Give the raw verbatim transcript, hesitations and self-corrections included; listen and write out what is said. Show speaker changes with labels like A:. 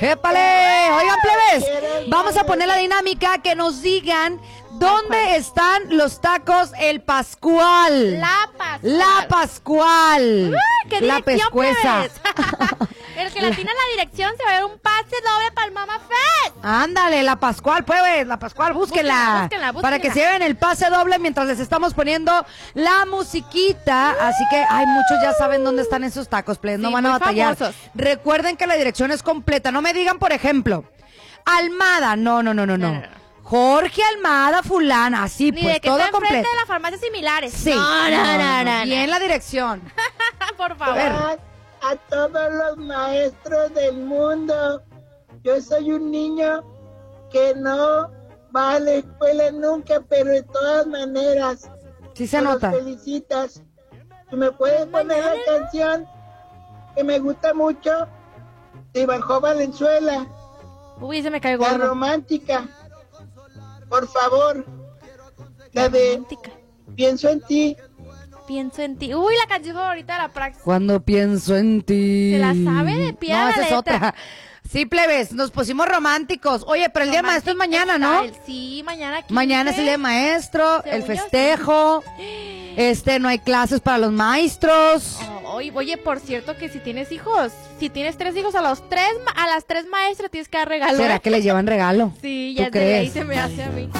A: ¡Épale! Oigan, plebes, vamos a poner la dinámica que nos digan dónde están los tacos El Pascual.
B: La Pascual.
A: La Pascual.
B: ¡Ay, qué
A: La
B: dirección,
A: pescueza.
B: plebes! El que la tiene en la dirección se va a ver un pase doble para el Mama Fest.
A: Ándale, La Pascual, plebes, La Pascual, búsquenla.
B: Búsquenla, búsquenla, búsquenla.
A: Para que se lleven el pase doble mientras les estamos poniendo la musiquita. Así que, ay, muchos ya saben dónde están esos tacos, plebes, no
B: Sí,
A: van a
B: muy
A: batallar.
B: famosos.
A: Recuerden que la dirección es completa. No me digan, por ejemplo, Almada. No, no, no, no, no.
B: No, no, no.
A: Jorge Almada fulana, así
B: Ni
A: pues,
B: de que
A: todo
B: está enfrente
A: completo.
B: de las farmacias similares.
A: Sí.
B: No, no, no, no, no.
A: Bien la dirección.
B: Por favor.
A: ver.
C: A, a todos los maestros del mundo, yo soy un niño que no va a la escuela nunca, pero de todas maneras,
A: Sí se
C: me los
A: nota.
C: felicitas. Si me puedes poner la canción que me gusta mucho, de Banjo Valenzuela,
B: Uy, se me cae
C: la
B: gordo.
C: romántica, por favor, la de
B: Romántica.
C: Pienso en ti.
B: Pienso en ti. Uy, la canción favorita de la praxis.
A: Cuando pienso en ti.
B: ¿Se la sabe de pie a
A: No,
B: la
A: esa es
B: letra?
A: otra. Sí, plebes, nos pusimos románticos. Oye, pero el día de maestro es mañana, ¿no?
B: Style. Sí, mañana quince.
A: Mañana es el día de maestro, el
B: Según yo,
A: festejo. Este, no hay clases para los maestros.
B: Oye, oye, por cierto que si tienes hijos, si tienes tres hijos, a los tres, ma- a las tres maestras tienes que dar regalo.
A: ¿Será
B: ¿eh?
A: que le llevan regalo?
B: Sí,
A: ¿Tú
B: ya desde ahí
A: crees?
B: se me hace a mí.